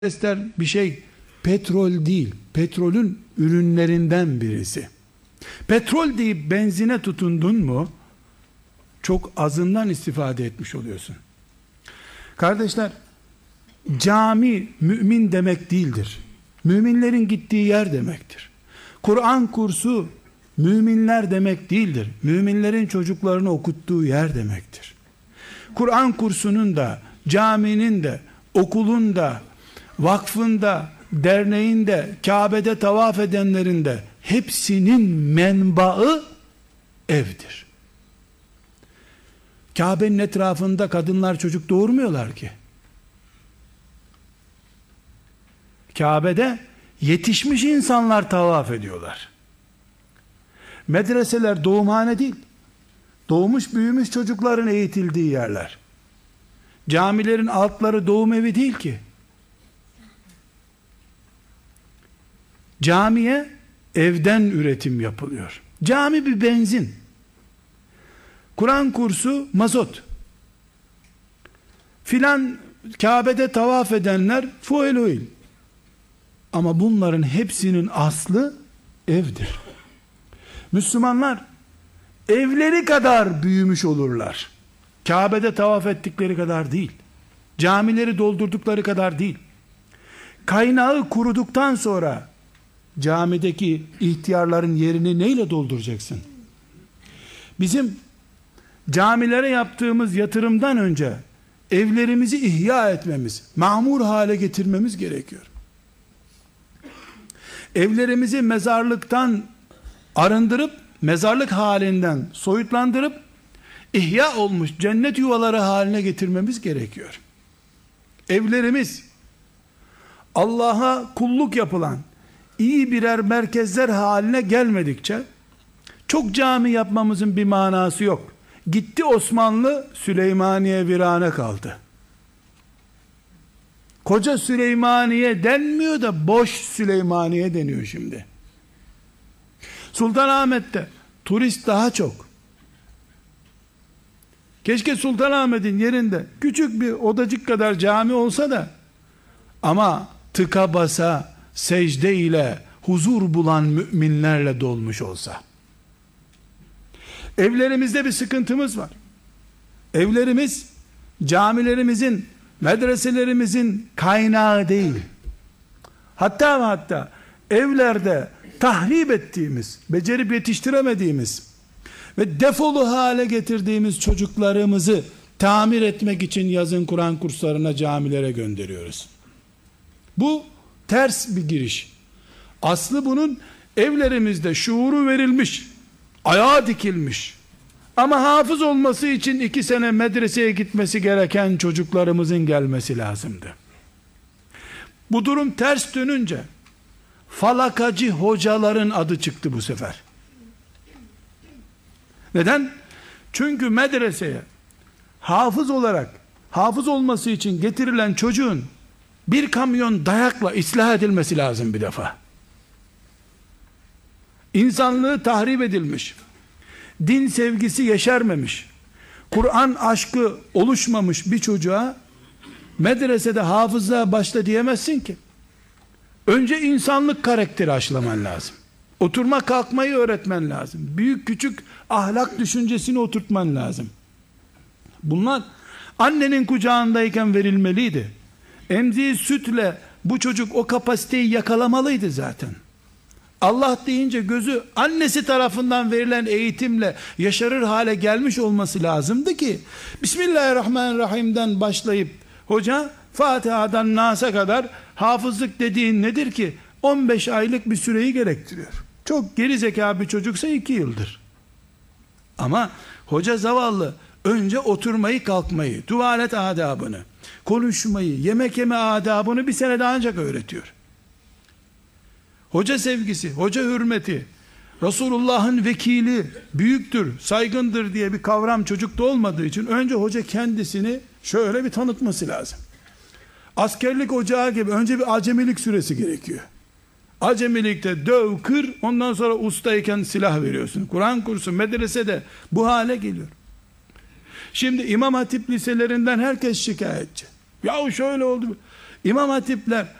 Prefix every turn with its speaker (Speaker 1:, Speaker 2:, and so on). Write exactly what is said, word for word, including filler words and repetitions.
Speaker 1: Polyester bir şey petrol değil, petrolün ürünlerinden birisi. Petrol deyip benzine tutundun mu çok azından istifade etmiş oluyorsun. Kardeşler, cami mümin demek değildir. Müminlerin gittiği yer demektir. Kur'an kursu müminler demek değildir. Müminlerin çocuklarını okuttuğu yer demektir. Kur'an kursunun da, caminin de, okulun da, vakfında, derneğinde, Kabe'de tavaf edenlerin de hepsinin menbaı evdir. Kabe'nin etrafında kadınlar çocuk doğurmuyorlar ki. Kabe'de yetişmiş insanlar tavaf ediyorlar. Medreseler doğumhane değil, doğmuş büyümüş çocukların eğitildiği yerler. Camilerin altları doğum evi değil ki. Camiye evden üretim yapılıyor. Cami bir benzin. Kur'an kursu mazot. Filan Kabe'de tavaf edenler fuel oil. Ama bunların hepsinin aslı evdir. Müslümanlar evleri kadar büyümüş olurlar. Kabe'de tavaf ettikleri kadar değil. Camileri doldurdukları kadar değil. Kaynağı kuruduktan sonra camideki ihtiyarların yerini neyle dolduracaksın? Bizim camilere yaptığımız yatırımdan önce evlerimizi ihya etmemiz, mamur hale getirmemiz gerekiyor. Evlerimizi mezarlıktan arındırıp, mezarlık halinden soyutlandırıp, ihya olmuş cennet yuvaları haline getirmemiz gerekiyor. Evlerimiz Allah'a kulluk yapılan iyi birer merkezler haline gelmedikçe çok cami yapmamızın bir manası yok. Gitti Osmanlı, Süleymaniye virane kaldı. Koca Süleymaniye denmiyor da boş Süleymaniye deniyor şimdi. Sultanahmet'te turist daha çok. Keşke Sultanahmet'in yerinde küçük bir odacık kadar cami olsa da, ama tıka basa secde ile huzur bulan müminlerle dolmuş olsa. Evlerimizde bir sıkıntımız var. Evlerimiz camilerimizin, medreselerimizin kaynağı değil. Hatta ve hatta evlerde tahrip ettiğimiz, becerip yetiştiremediğimiz ve defolu hale getirdiğimiz çocuklarımızı tamir etmek için yazın Kur'an kurslarına, camilere gönderiyoruz. Bu ters bir giriş. Aslı bunun evlerimizde şuuru verilmiş, ayağa dikilmiş, ama hafız olması için iki sene medreseye gitmesi gereken çocuklarımızın gelmesi lazımdı. Bu durum ters dönünce falakacı hocaların adı çıktı bu sefer. Neden? Çünkü medreseye hafız olarak, hafız olması için getirilen çocuğun bir kamyon dayakla ıslah edilmesi lazım bir defa. İnsanlığı tahrip edilmiş, din sevgisi yeşermemiş, Kur'an aşkı oluşmamış bir çocuğa medresede hafızlığa başla diyemezsin ki. Önce insanlık karakteri aşılaman lazım. Oturma kalkmayı öğretmen lazım. Büyük küçük ahlak düşüncesini oturtman lazım. Bunlar annenin kucağındayken verilmeliydi. Emziği sütle bu çocuk o kapasiteyi yakalamalıydı zaten. Allah deyince gözü annesi tarafından verilen eğitimle yaşarır hale gelmiş olması lazımdı ki Bismillahirrahmanirrahim'den başlayıp hoca Fatiha'dan Nas'a kadar hafızlık dediğin nedir ki? on beş aylık bir süreyi gerektiriyor. Çok geri zeka bir çocuksa iki yıldır. Ama hoca zavallı önce oturmayı kalkmayı, tuvalet adabını, konuşmayı, yemek yeme adabını bir senede ancak öğretiyor. Hoca sevgisi, hoca hürmeti, Resulullah'ın vekili büyüktür, saygındır diye bir kavram çocukta olmadığı için önce hoca kendisini şöyle bir tanıtması lazım. Askerlik ocağı gibi önce bir acemilik süresi gerekiyor. Acemilikte döv, kır, ondan sonra ustayken silah veriyorsun. Kur'an kursu, medresede bu hale geliyor. Şimdi İmam Hatip liselerinden herkes şikayetçi. Ya şöyle oldu. İmam hatipler